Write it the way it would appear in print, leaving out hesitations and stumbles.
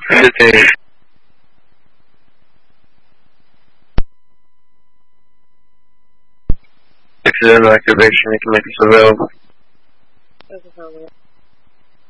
Hesitate. Accidental activation, you can make this available.